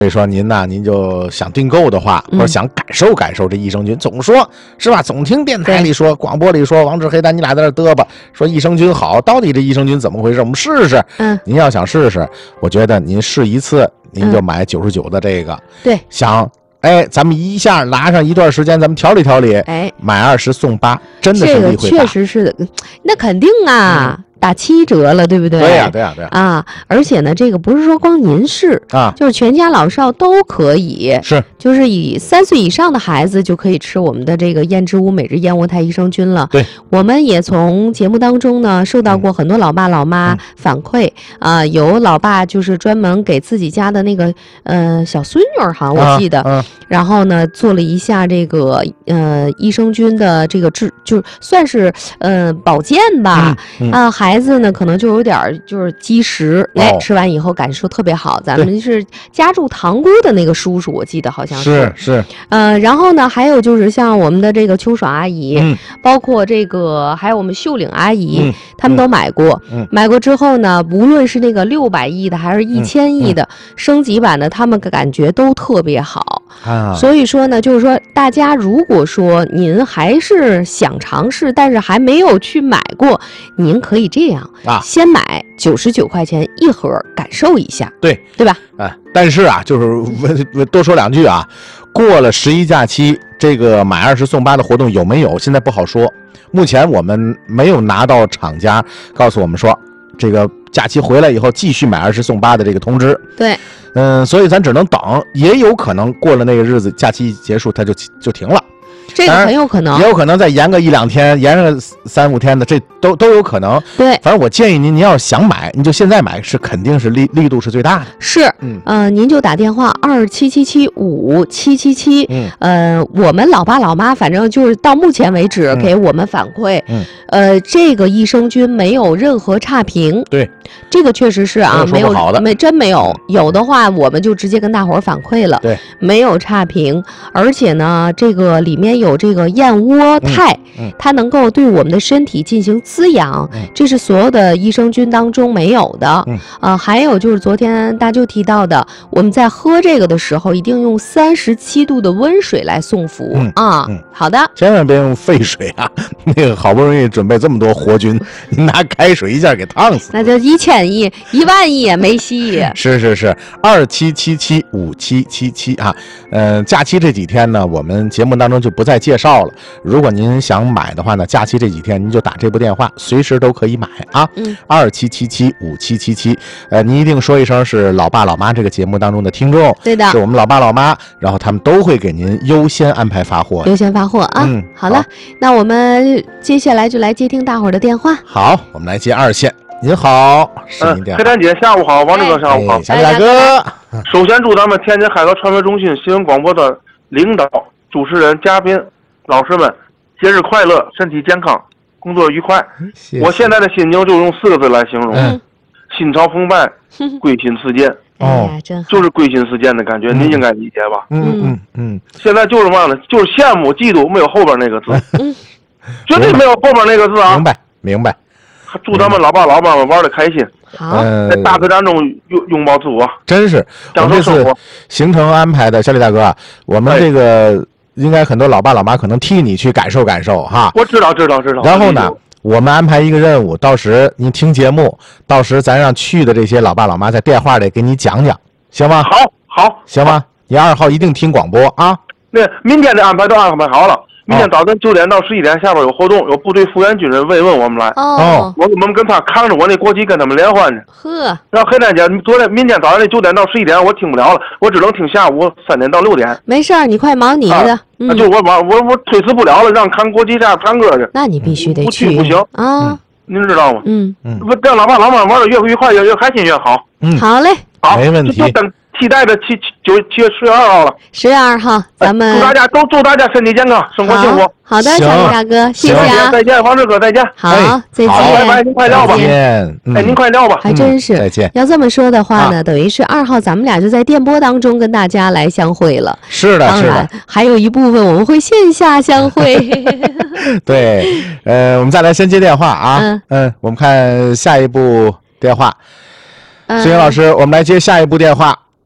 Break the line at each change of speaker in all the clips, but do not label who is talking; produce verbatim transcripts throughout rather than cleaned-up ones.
所以说您呢，您就想订购的话，或者想感受感受这益生菌，总说是吧？总听电台里说，广播里说，王志黑丹你俩在这嘚吧，说益生菌好，到底这益生菌怎么回事？我们试试。嗯，您要想试试，我觉得您试一次，您就买九十九的这个。对，想。哎，咱们一下拿上一段时间，咱们调理调理。哎，买二十送八，真的是利会大。这个确实是的，那肯定啊。嗯，打七折了，对不对？对呀、啊，对呀、啊，对呀、啊。啊，而且呢，这个不是说光您是啊，就是全家老少都可以。是，就是以三岁以上的孩子就可以吃我们的这个燕之屋每日燕窝肽益生菌了。对，我们也从节目当中呢受到过很多老爸老妈反馈啊、嗯呃，有老爸就是专门给自己家的那个呃小孙女儿，好像我记得，啊啊、然后呢做了一下这个呃益生菌的这个治，就算是呃保健吧，嗯嗯、啊还。孩子呢，可能就有点就是积食，哎、哦，吃完以后感受特别好。咱们是家住塘沽的那个叔叔，我记得好像是是是，呃，然后呢，还有就是像我们的这个秋爽阿姨，嗯，包括这个还有我们秀岭阿姨，嗯，他们都买过，嗯，买过之后呢，无论是那个六百亿的还是一千亿的、嗯嗯、升级版的，他们感觉都特别好。啊，所以说呢，就是说大家如果说您还是想尝试，但是还没有去买过，您可以这样啊，先买九十九块钱一盒，感受一下，对对吧？啊，但是啊，就是多说两句啊，过了十一假期，这个买二十送八的活动有没有？现在不好说，目前我们没有拿到厂家告诉我们说，这个假期回来以后继续买二十送八的这个通知。对。嗯，所以咱只能等，也有可能过了那个日子，假期一结束，它就就停了。这个很有可能，也有可能再延个一两天，延个三五天的，这都都有可能。对，反正我建议您，您要是想买，你就现在买，是肯定是力力度是最大的。是，嗯，呃，您就打电话二七七七五七七七，嗯，呃，我们老爸老妈反正就是到目前为止给我们反馈，嗯，呃，这个益生菌没有任何差评。对，这个确实是啊，没有好的，没真没有，有的话我们就直接跟大伙儿反馈了。对，没有差评，而且呢，这个里面有这个燕窝肽、嗯嗯，它能够对我们的身体进行滋养，嗯、这是所有的益生菌当中没有的。嗯、呃，还有就是昨天大舅提到的，我们在喝这个的时候，一定用三十七度的温水来送服、嗯、啊、嗯。好的，千万别用沸水啊，那个好不容易准备这么多活菌，你拿开水一下给烫死，那就一千亿、一万亿也没戏。是是是，二七七七五七七七啊，呃，假期这几天呢，我们节目当中就不再介绍了。如果您想买的话呢，假期这几天您就打这部电话，随时都可以买啊。嗯，二七七七五七七七，呃，您一定说一声是老爸老妈这个节目当中的听众，对的，是我们老爸老妈，然后他们都会给您优先安排发货，优先发货啊。嗯，好了，好，那我们接下来就来接听大伙儿的电话。好，我们来接二线。您好，是您电话。黑丹姐，下午好，王志哥，下午好，小李大哥。首先祝咱们天津海螺传媒中心新闻广播的领导、主持人、嘉宾、老师们节日快乐，身体健康，工作愉快。谢谢。我现在的心情就用四个字来形容：嗯、心潮澎湃，归心似箭。哦，就是归心似箭的感觉，嗯、您应该理解吧？嗯嗯嗯。现在就是嘛呢，就是羡慕、嫉妒，没有后边那个字，嗯、绝对没有后边那个字啊！明白，明白。祝咱们老爸老妈们玩的开心，好，在大自然中拥拥抱自我，真是。我们这次行程安排的，小李大哥，我们这个应该很多老爸老妈可能替你去感受感受哈。我知道，知道，知道。然后呢，我们安排一个任务，到时您听节目，到时咱让去的这些老爸老妈在电话里给你讲讲，行吗？好，好，行吗？你二号一定听广播啊。那明天的安排都安排好了。明天早晨九点到十一点，下边有活动，有部队复员军人慰问我们来。哦，我我们跟他扛着我那国旗跟他们联欢去。呵，然后黑丹姐，昨天明天早上那九点到十一点我听不了了，我只能听下午三点到六点。没事儿，你快忙你的。啊嗯、就我我我我推辞不了了，让扛国旗下唱歌去。那你必须得去，不去不行啊、嗯！您知道吗？嗯嗯，不让老爸老妈玩的越愉快越越开心越好。嗯，好嘞，好，没问题。就等期待着七七九七月十月二号了，十月二号，咱们祝大家都祝大家身体健康，生活幸福。好的，小李大哥，谢谢啊！再见，王志哥，再见。好，再见。拜拜，您快撂吧。再见。哎，您快撂吧。还真是。再见。要这么说的话呢，等于是二号咱们俩就在电波当中跟大家来相会了。是的，是的。当然，还有一部分我们会线下相会。对，呃，我们再来先接电话啊。嗯嗯，我们看下一步电话。孙英老师，我们来接下一步电话。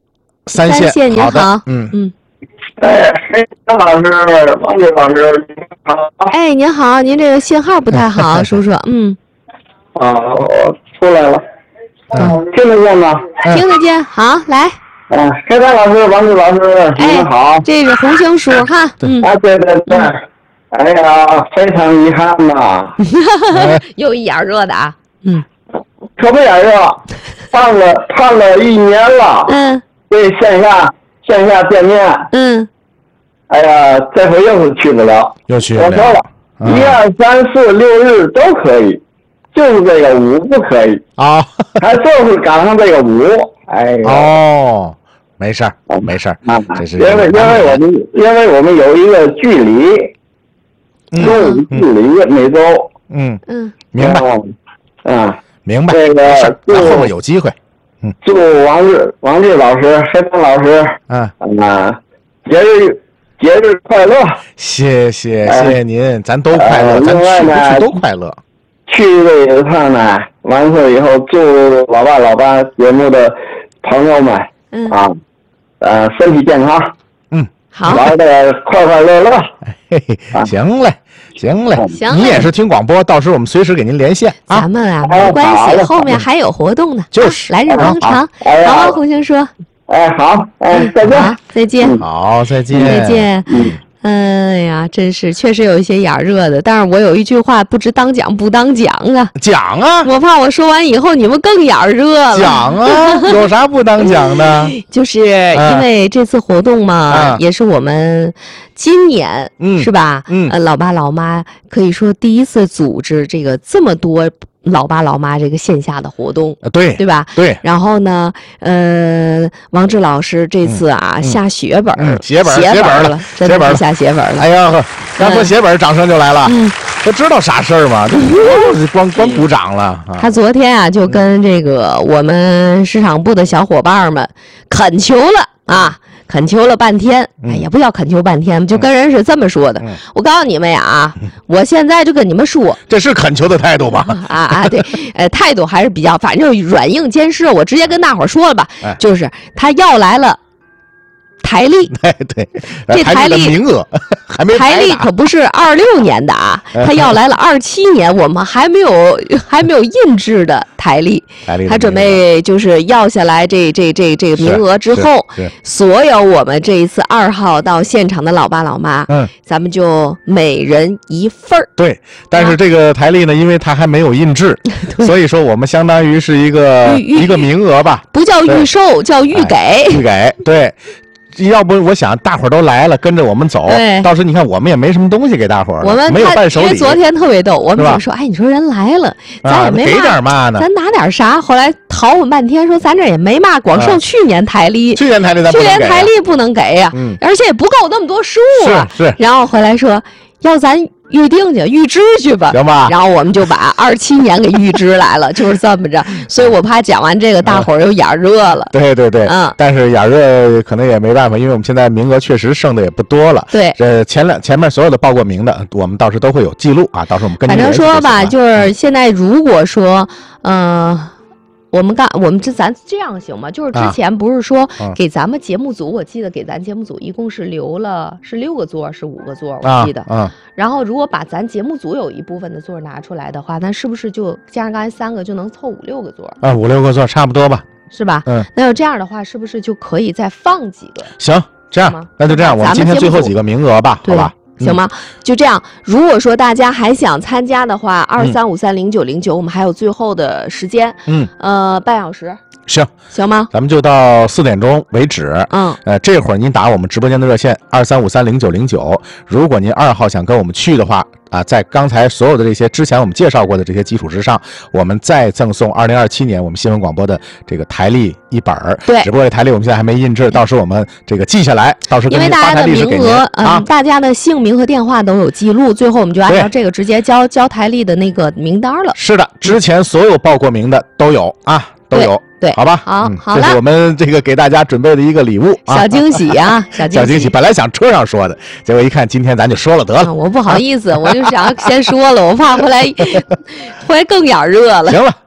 三线，
三线您好，
嗯
嗯。
哎，黑山老师，王军老师，您好。
哎，您好，您这个信号不太好，叔叔。嗯。
啊，我出来了。
嗯，
听得见吗？
听得见。好，来。
啊，黑山老师，王军老师，您好。
哎，这是红星叔哈。嗯。
啊，对对对。哎呀，非常遗憾呐。
又一眼热的啊。嗯。
特别眼热，盼了盼了一年了。
嗯。
对线下线下见面。
嗯。
哎呀，这回又是去不了。
又去不了。
我说了，一二三四六日都可以，就是这个五不可以。
啊。
还就是赶上这个五。哎呀。
哦，没事儿，没事儿。
啊，
这是
因为因为我们因为我们有一个距离，中午距离每周。
嗯
嗯。
明白。
嗯。
明白。
这个
咱后面有机会。嗯。
祝王志王志老师、黑峰老师，
嗯
啊，节日节日快乐！
谢谢谢谢您，咱都快乐，咱去不去都快乐。
去这一趟呢，完事以后，祝老爸老八节目的朋友们，
嗯
啊，呃，身体健康，
嗯，
好，
玩的快快乐乐。
嘿嘿，行嘞，行嘞，
行，
你也是听广播，到时候我们随时给您连线啊。
咱们啊，没关系，后面还有活动呢，
就是
来日方长。好，红星说。
哎，好，哎，再见，
好，再见，
好，再见，
再见。哎呀，真是，确实有一些眼热的，但是我有一句话不知当讲不当讲啊。
讲啊！
我怕我说完以后你们更眼热了。
讲啊！有啥不当讲的？
就是因为这次活动嘛，
啊、
也是我们今年、
嗯、
是吧？
嗯，
呃，老爸老妈可以说第一次组织这个这么多。老爸老妈这个线下的活动，
对
对吧？
对。
然后呢，呃，王志老师这次啊、
嗯、
下血本，
嗯、写本
写
本
了，真的是下血本了。
哎呀，刚说写本，掌声就来了。
嗯，
都知道啥事儿吗？光光鼓掌了。啊、
他昨天啊，就跟这个我们市场部的小伙伴们恳求了啊。恳求了半天，哎，也不叫恳求半天，就跟人是这么说的。
嗯、
我告诉你们呀啊，嗯、我现在就跟你们说，
这是恳求的态度吧？
啊啊，对，呃，态度还是比较，反正软硬兼施。我直接跟大伙儿说了吧，
哎、
就是他要来了。台历，
哎对，
这台历
名额还没
台历可不是二六年的啊，他要来了二七年，我们还没有还没有印制的台历，
台历
他准备就是要下来这这这这个名额之后，所有我们这一次二号到现场的老爸老妈，
嗯，
咱们就每人一份儿。
对，但是这个台历呢，因为它还没有印制，所以说我们相当于是一个一个名额吧，
不叫预售，叫预给，
哎、预给，对。要不我想大伙儿都来了，跟着我们走。到时候你看我们也没什么东西给大伙儿，
我们
没有伴手礼。
因为昨天特别逗，我们就说，哎，你说人来了，咱也没
给点嘛呢，
咱拿点啥？后来讨论半天，说咱这也没嘛，光剩去年台历，
去年台历咱
去年台历不能给呀，
嗯，
而且也不够那么多数啊。
是是。
然后回来说，要咱预定去预支去吧，
行吧？
然后我们就把二七年给预支来了，就是这么着。所以我怕讲完这个，大伙儿又眼热了。
对对对，
嗯。
但是眼热可能也没办法，因为我们现在名额确实剩的也不多了。
对。
这前两前面所有的报过名的，我们到时候都会有记录啊，到时候我们跟您。
反正说吧，就是现在如果说，嗯、呃。我们干，我们这咱这样行吗？就是之前不是说给咱们节目组，啊、我记得给咱节目组一共是留了是六个座，是五个座，我记得。
啊啊、
然后如果把咱节目组有一部分的座拿出来的话，那是不是就加上刚才三个就能凑五六个座？
啊，五六个座差不多吧。
是吧？
嗯。
那要这样的话，是不是就可以再放几个？
行，这样那就这样，我们今天最后几个名额吧，好吧？
行吗？就这样。如果说大家还想参加的话，二三五三零九零九，我们还有最后的时间，
嗯，
呃，半小时，
行
行吗？
咱们就到四点钟为止。
嗯，
呃，这会儿您打我们直播间的热线二三五三零九零九。如果您二号想跟我们去的话，啊，在刚才所有的这些之前我们介绍过的这些基础之上，我们再赠送二零二七年我们新闻广播的这个台历一本儿。
对，
只不过这台历我们现在还没印制，到时候我们这个记下来，到时候
因为大家的名额，嗯、
啊，
大家的姓名和电话都有记录，最后我们就按照这个直接交交台历的那个名单了。
是的，之前所有报过名的都有啊，都有。
对，
好吧，
好，
嗯、
好了，
这是我们这个给大家准备的一个礼物，啊、
小惊喜啊，小惊喜，
小惊喜。本来想车上说的，结果一看今天咱就说了得了，
嗯、我不好意思，啊、我就想先说了，我怕回来回来更眼热了。
行了，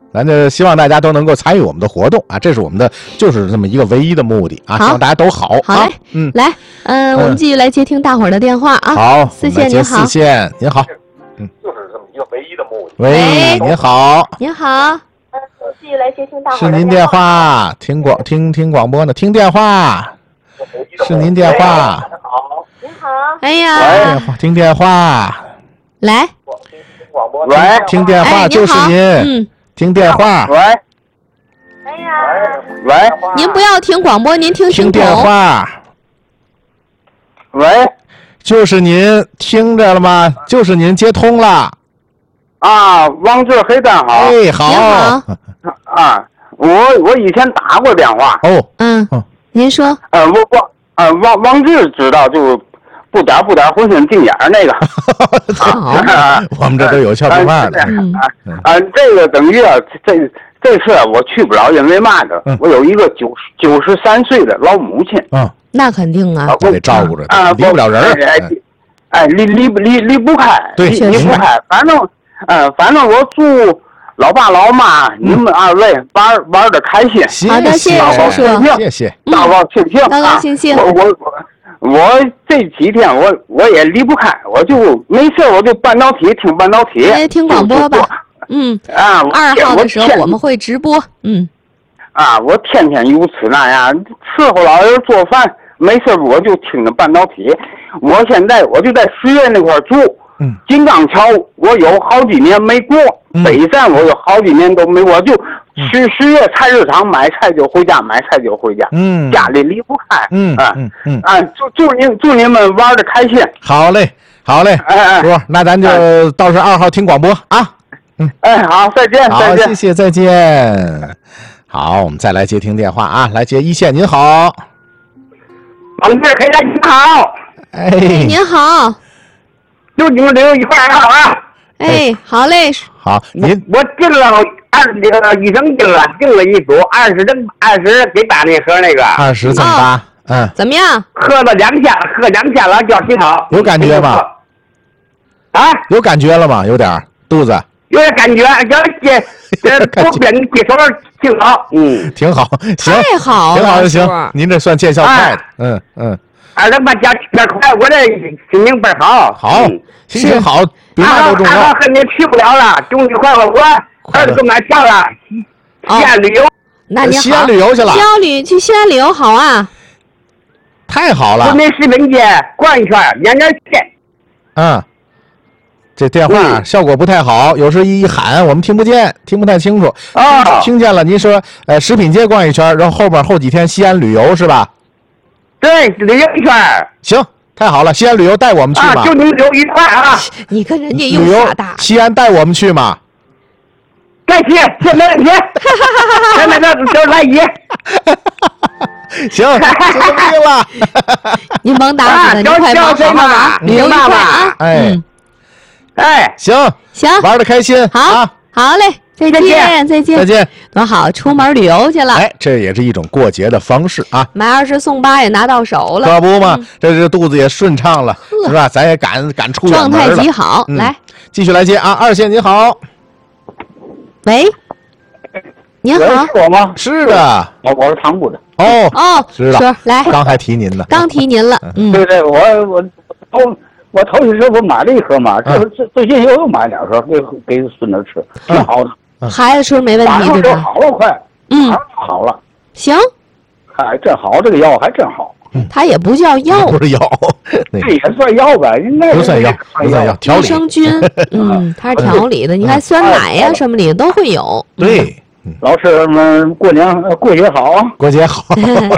咱就希望大家都能够参与我们的活动啊，这是我们的就是这么一个唯一的目的啊，希望大家都好。
好嘞，嗯，来，嗯，我们继续来接听大伙儿的电话啊。
好，
四线您好。
四线您好，
嗯，就是这么一个唯一的目的。
喂，您好。
您好。
继续来接听大伙儿的
是您电话，听广听听广播呢，听电话。是您电话。
好，
您好。
哎呀，
电话听电话。
来。
喂，
听电话就是您。
嗯。
听电话。
喂。
哎呀。
喂。
您不要听广播，您听
听电话。
喂。
就是您听着了吗？就是您接通了。
啊，王志黑蛋好。
哎，好。
您好。
啊，我我以前打过电话。
哦。
嗯。您说。
呃，我王呃王王志知道就。不点不点浑身进眼儿那个，
好，
我们这都有俏皮话的。
嗯
啊，这个等于啊，这这次我去不了，因为嘛呢？我有一个九十九十三岁的老母亲。
嗯，
那肯定啊，
我得照顾着
啊，
离不了人。
哎，离离离离不开，
对，
离不开。反正，呃，反正我祝老爸老妈你们二位玩玩的开心。
好的，谢谢叔叔，
谢谢，
高高兴兴，
高高兴兴。
我我。我这几天我我也离不开，我就没事我就半导体听半导体，
哎，听广播吧。嗯
啊，
二号的时候我们会直播。嗯
啊，我天天如此那样伺候老人做饭，没事我就听着半导体。我现在我就在十月那块住，
嗯，
金刚桥我有好几年没过，
嗯、
北站我有好几年都没，我就。十十月菜市场买菜就回家，买菜就回家。
嗯，
家里离不开。
嗯
啊
嗯嗯
啊，祝祝您祝您们玩的开心。
好嘞，好嘞，
哎哎，
叔，那咱就到时二号听广播啊。嗯，
哎，好，再见，
好，
再见，
谢谢，再见。好，我们再来接听电话啊，来接一线，您好。
王志黑蛋您好。
哎，
您好。
祝你们留一块儿好啊。
哎，好嘞。
好，您
我进了二那个医生进了进了一组二十针二十给打那盒那个
二十增八，嗯，
怎么样？
喝了两天，喝两天了，叫洗澡。
有感觉吗？
啊？
有感觉了吗？有点肚子。
有点感觉，要接这多边接手挺好，嗯，
挺好，行，
太好了，
挺好就行。您这算见效快的，嗯嗯。
二等把家点快，我这心情倍好。
好，心情好比嘛都重要。
二号和你去不了了，终于快活我。儿子给买票了，西安旅游。
那你好，
西安旅游去了。
西安旅去西安旅游好啊，
太好了。
昆明食品街逛一圈，免点钱。
嗯，这电话效果不太好，有时一喊我们听不见，听不太清楚。
啊，
听见了，您说呃食品街逛一圈，然后后边后几天西安旅游是吧？
对，旅游一圈。
行，太好了，西安旅游带我们去吧。
啊，就您留一块啊。
你跟人家又傻大。
西安带我们去嘛。
再去，这没问题。现在这就是来一。
行，就这么定了。
您甭打死他，您快忙好好玩，旅游一块啊。
哎，
哎，
行
行，
玩的开心。
好，好嘞，再见，再见，
再见。
多好，出门旅游去了。
哎，这也是一种过节的方式啊。
买二十送八也拿到手了，
可不嘛，这这肚子也顺畅了，是吧？咱也敢敢出远门了。
状态极好，来，
继续来接啊，二线您好。
喂，您好，
是我吗？
是的，
我我是塘沽的。
哦
哦，
知道，
来，
刚还提您呢，
刚提您了，嗯，
对对，我我头我头些时候买了一盒嘛，这这最近又又买两盒给给孙子吃，挺好的。
孩子吃没问题对吧？
好了快，
嗯，
好了，
行，
还真好，这个药还真好。
它也不叫药，
不是药，
这也算药呗，应该
不算药，不算药，调理。
益生菌，嗯，它是调理的，你看酸奶呀什么里都会有。
对。
老师们过年过节好，
过节好。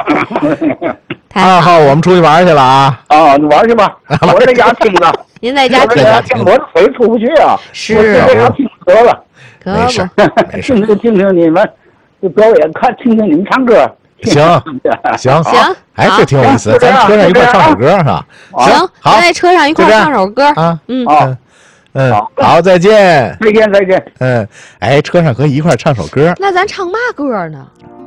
二号我们出去玩去了啊！
啊，你玩去吧，我在家听着。
您在家听
着，我这腿出不去啊。
是，
我在家听得了。
没事，
听听听听你们表演，看听听你们唱歌。
行行
行，
哎，这挺有意思，咱车上一块唱首歌哈。
行，好，在车上一块唱首歌
啊。
嗯
嗯
嗯，好，再见，
再见，再见。
嗯，哎，车上可以一块唱首歌。
那咱唱嘛歌呢？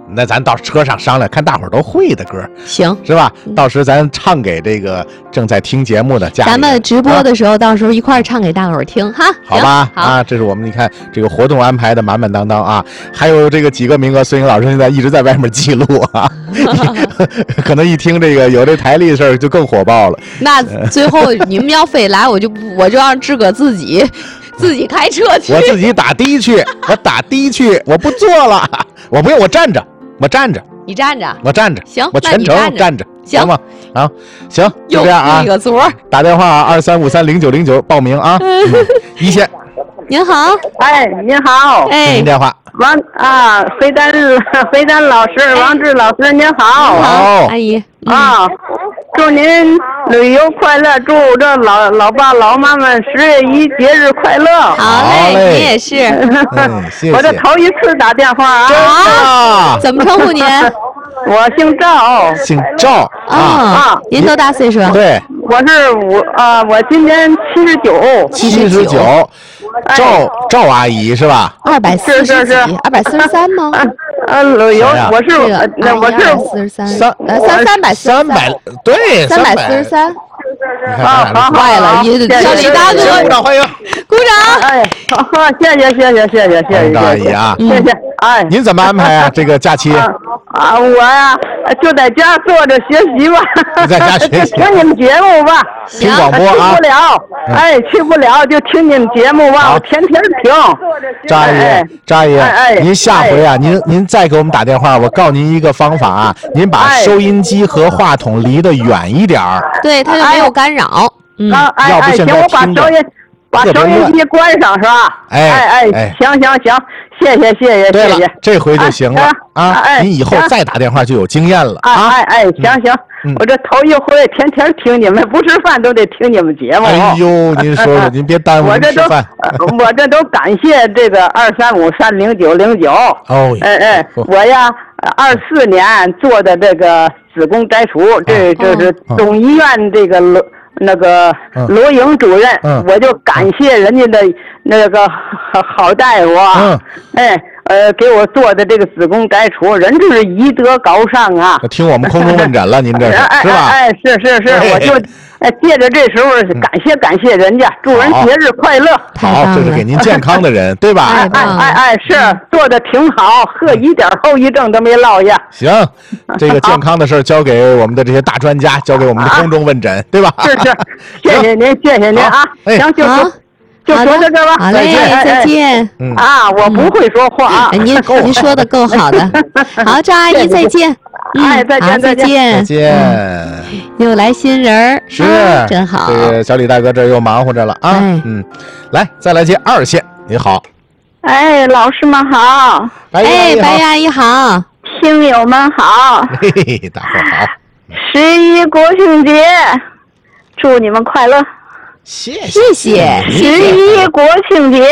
那咱到车上商量，看大伙儿都会的歌，
行，
是吧？到时咱唱给这个正在听节目的家里人。
咱们直播的时候，啊、到时候一块儿唱给大伙儿听哈。
好吧，
好
啊，这是我们你看这个活动安排的满满当当啊，还有这个几个名额，孙颖老师现在一直在外面记录啊，可能一听这个有这台历的事儿就更火爆了。
那最后你们要非来，我就我就让志哥自己。自己开车去，
我自己打的去，我打的去，我不坐了，我不用，我站着，我站着，
你站着，
我站着，
行，
我全程站着，行吗？啊，行，就这样啊，
一个座，
打电话二三五三零九零九报名啊，嗯、一线，
您好，
哎，您好，
哎，
您电话，
王啊，肥丹肥丹老师，哎、王志老师，您好，
好，
阿姨。
啊，祝您旅游快乐，祝这老老爸老妈们十月一节日快乐。
好嘞，您也是。
嗯，谢谢。
我这头一次打电话啊。
啊，怎么称呼您？
我姓赵。
姓赵
啊啊！您多大岁数？
对，
我是五啊，我今年七十九。
七十九。赵赵阿姨是吧？
二百四十几，二百四十三吗？
呃，旅游我是
那
我是
四十三，
三
呃三三百
三百对
三百四十三。
啊，好，
坏了，小李大哥，
鼓掌欢迎，
鼓掌！哎，好，谢谢谢谢谢谢谢谢
赵阿姨啊，
谢谢。哎，
您怎么安排啊？这个假期？
啊，我呀就在家坐着学习吧。
你在家学习？
听你们节目吧。
听广播啊。
去不了，哎，去不了就听你们节目吧，我天天听。
赵阿姨，赵阿姨，您下回啊，您您再给我们打电话，我告您一个方法啊，您把收音机和话筒离得远一点儿，
对，它就没有干扰。嗯，
要不现在听着。
把收音机关上是吧？
哎
哎哎，行行行，谢谢谢谢谢谢，
这回就行了啊！您以后再打电话就有经验了
啊！哎哎，行行，我这头一回天天听你们，不吃饭都得听你们节目。
哎呦，您说说，您别耽误吃饭。
我这都感谢这个二三五三零九零九。
哦，
哎哎，我呀，二四年做的这个子宫摘除，这这是总医院这个罗那个罗营主任，我就感谢人家的那个好大夫啊，哎。呃，给我做的这个子宫摘除，人这是医德高尚啊！
听我们空中问诊了，您这是是吧？
哎，是是是，我就哎借着这时候感谢感谢人家，祝人节日快乐。
好，这是给您健康的人，对吧？
哎哎哎哎，是做的挺好，呵，一点后遗症都没落下。
行，这个健康的事儿交给我们的这些大专家，交给我们的空中问诊，对吧？
是是，谢谢您，谢谢您啊！行，就说。就说到这吧，
好嘞，再见。
啊，我不会说话啊，
您您说的够好的。好，赵阿姨再见。
哎，再见
再见
再见。
又来新人儿，
是
真好。
这个小李大哥这又忙活着了啊。嗯，来再来接二线，你好。
哎，老师们好。
哎，白阿姨好。
听友们好。
嘿嘿，大伙好。
十一国庆节，祝你们快乐。
谢
谢谢。
十一国庆节，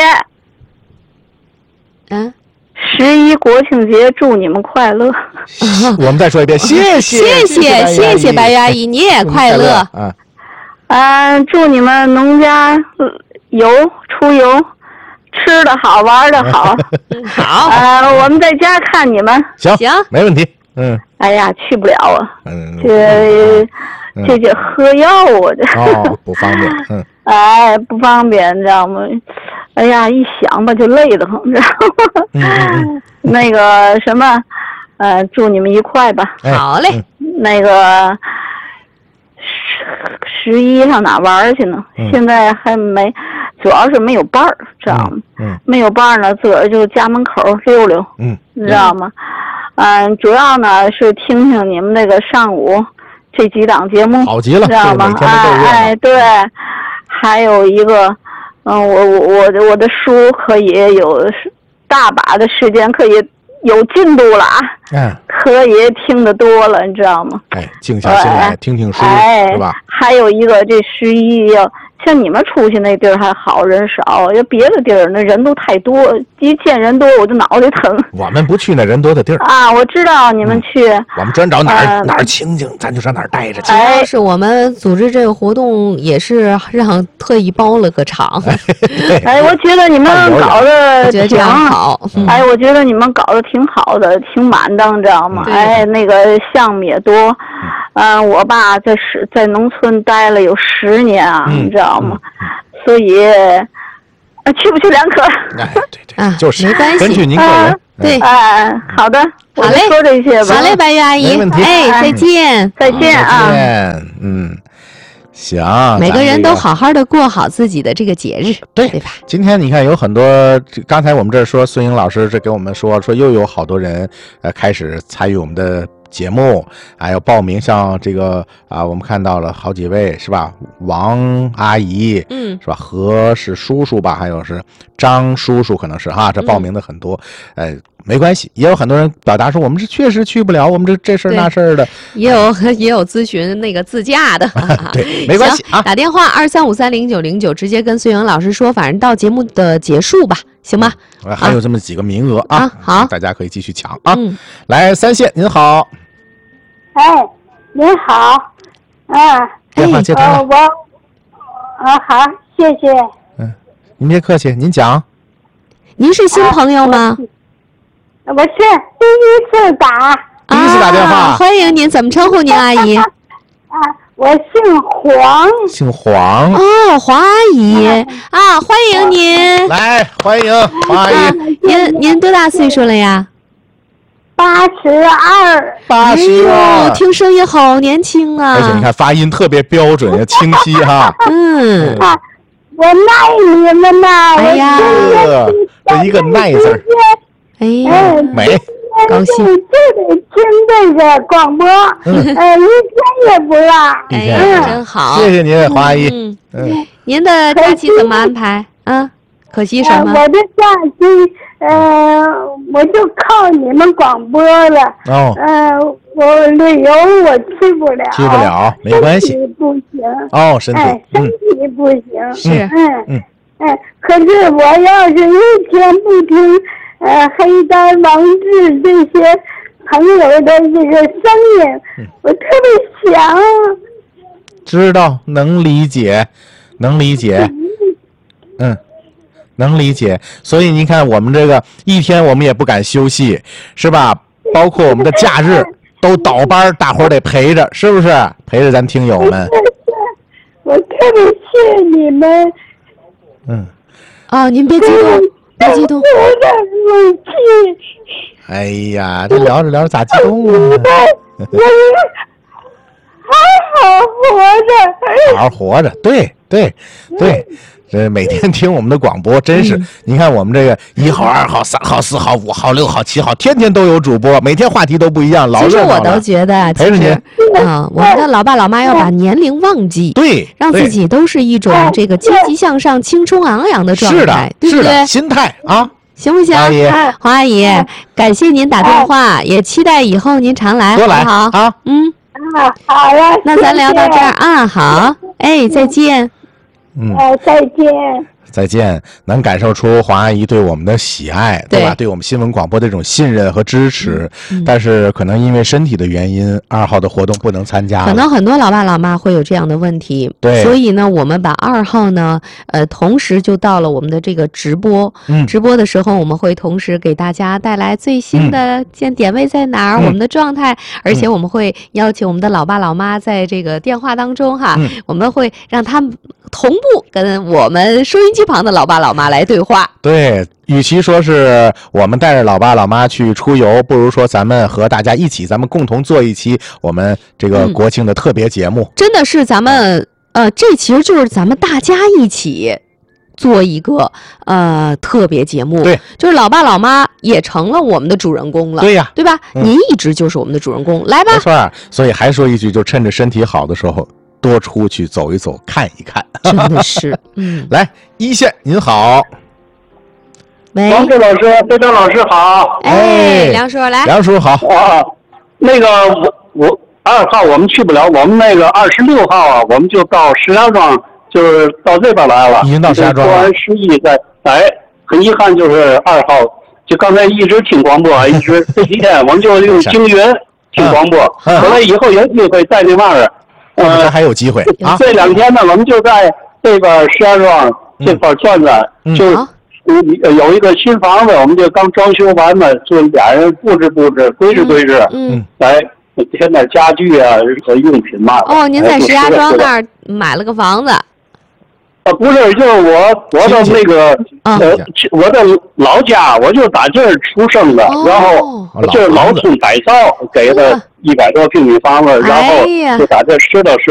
嗯，
十一国庆节，祝你们快乐。
我们再说一遍，谢谢
谢谢谢谢白阿姨，你也快乐
啊！
嗯，祝你们农家游出游，吃的好，玩的好。
好，
呃，我们在家看你们。
行
行，
没问题。嗯。
哎呀，去不了啊。
嗯。
这。这这喝药啊，这
哦不方便，嗯，
哎不方便，你知道吗？哎呀，一想吧就累得慌，知道吗？
嗯嗯
那个什么，呃，祝你们愉快吧。
好嘞。
那个十十一上哪玩去呢？
嗯、
现在还没，主要是没有伴儿，知道吗？
嗯。
没有伴儿呢，自个儿就家门口溜溜，
嗯，
你知道吗？嗯，主要呢是听听你们那个上午。这几档节目
好极了，
知道吗？哎哎，对，还有一个，嗯，我我我我的书可以有大把的时间，可以有进度了啊，
嗯，
可以听得多了，你知道吗？
哎，静下心来听听书，
哎、
是吧？
还有一个，这十一要
像你们出去那地儿还好，人少，要别的地儿那人都太多，一见人多我就脑袋疼。
我们不去那人多的地儿
啊，我知道你们去。嗯、
我们专找哪儿、呃、哪儿清静，咱就上哪儿待着去。
主要是我们组织这个活动也是让特意包了个场。
哎，我觉得你们搞的
挺好。
嗯、哎，我觉得你们搞得挺好的，挺满当，知道吗？哎，那个项目也多。嗯、呃，我爸在十在农村待了有十年啊，嗯、你知道吗？嗯、所以，啊，去不去两可？
哎，对对，
啊，
就是
没关系，
根据您个人。
啊、对，
哎、呃，好的，
好嘞，
说这些吧。
好嘞，白玉阿姨，哎，再见，
再见啊，
再见，嗯。行，
每个人都好好的过好自己的这个节日，
对
对吧？
今天你看有很多，刚才我们这说孙颖老师这给我们说说又有好多人呃开始参与我们的节目，还有报名，像这个啊，我们看到了好几位是吧？王阿姨，
嗯，
是吧？何是叔叔吧？还有是张叔叔，可能是哈，这报名的很多，嗯、呃。没关系，也有很多人表达说我们是确实去不了，我们这这事儿那事儿的，
也有也有咨询那个自驾的，
对，没关系啊，
打电话二三五三零九零九，直接跟孙颖老师说，反正到节目的结束吧，行吗？
嗯、还有这么几个名额啊，
啊好，
大家可以继续抢啊。
嗯、
来，三线您好，
哎，您好，啊，
电话接通了，
呃、我，啊好，谢谢，
嗯，您别客气，您讲，
您是新朋友吗？
啊我是第一次打，
第一次打电话，
啊、欢迎您，怎么称呼您阿姨？
啊，我姓黄，
姓黄。
哦，黄阿姨啊，欢迎您，
来欢迎黄阿姨。
啊、您您多大岁数了呀？
八十二。
八十二，
听声音好年轻啊！
而且你看发音特别标准也清晰哈。
嗯。
啊，我爱你们呐！
哎呀，
这一个耐字。
哎呀，
美，
高兴！
就得听这个广播，嗯，呃，一天也不落。
哎呀，真好！
谢谢您，黄阿姨。
嗯嗯，您的假期怎么安排啊？可惜什么？
我的假期，呃，我就靠你们广播了。
哦。
呃，我旅游我去不了。
去不了，没关系。
身体不行。
哦，身体。
哎，身体不行。
是。
嗯
嗯。
哎，可是我要是一天不听。呃，黑单王志这些朋友的这个声音，嗯、我特别想。
知道，能理解，能理解，嗯，能理解。所以您看，我们这个一天我们也不敢休息，是吧？包括我们的假日都倒班，大伙儿得陪着，是不是？陪着咱听友们。
我特别谢你们。
嗯。
哦，您别激动。别激动！
我的母亲。
哎呀，这聊着聊着咋激动了呢？
我好好活着，
好好活着，对对对。这每天听我们的广播，真是，嗯、你看我们这个一号、二号、三号、四号、五号、六号、七号，天天都有主播，每天话题都不一样，老热闹了。
其实我都觉得，
陪着您
啊，我们的老爸老妈要把年龄忘记，
对，
让自己都是一种这个积极向上、青春昂扬的状态，
是的，
对不对？
心态啊，
行不行？
阿姨，
黄阿姨，感谢您打电话，也期待以后您常来，
多来
好不好？
啊，
嗯，
啊，好了，
那咱聊到这儿啊，好，哎，再见，
嗯，
哎，再见。
再见，能感受出黄阿姨对我们的喜爱，对吧？对我们新闻广播的这种信任和支持。嗯、但是可能因为身体的原因，二号的活动不能参加了。
可能很多老爸老妈会有这样的问题，
对。
所以呢，我们把二号呢，呃，同时就到了我们的这个直播。
嗯。
直播的时候，我们会同时给大家带来最新的见点位在哪儿，嗯、我们的状态，而且我们会邀请我们的老爸老妈在这个电话当中哈，
嗯、
我们会让他们同步跟我们收音机旁的老爸老妈来对话。
对，与其说是我们带着老爸老妈去出游，不如说咱们和大家一起，咱们共同做一期我们这个国庆的特别节目。
嗯、真的是咱们呃，这其实就是咱们大家一起做一个呃特别节目。
对，
就是老爸老妈也成了我们的主人公了。
对呀，
对吧？
嗯、
您一直就是我们的主人公，来吧。
没错，所以还说一句，就趁着身体好的时候。多出去走一走，看一看，
真的是，嗯，
来一线，您好，
喂，
王志老师，非常老师好，
哎，梁叔来，
梁叔好
啊，那个我我二号我们去不了，我们那个二十六号啊，我们就到石家庄
就是到这边来了，
已经到石家庄了。
过完十一在，哎，很遗憾就是二号，就刚才一直听广播，一直这几天我们就用京云听广播，后来以后有机会在那边儿，
呃，还有机会啊。
这两天呢，我们就在这边石家庄这块转转，就有一个新房子，我们就刚装修完了，就俩人布置布置，规制规制，
嗯，
来。现在家具啊和用品嘛。
哦，您在石家庄那儿买了个房子？
啊，不是，就是我我的那个呃，我的老家，我就打这儿出生的，然后就是老村改造给了一百多平米房子，然后就打这石头石